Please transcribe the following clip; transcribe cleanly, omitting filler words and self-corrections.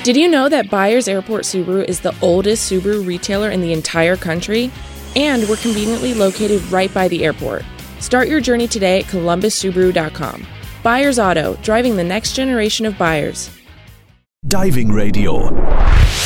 Did you know that Byers Airport Subaru is the oldest Subaru retailer in the entire country? And we're conveniently located right by the airport. Start your journey today at columbussubaru.com. Byers Auto, driving the next generation of buyers. Diving Radio.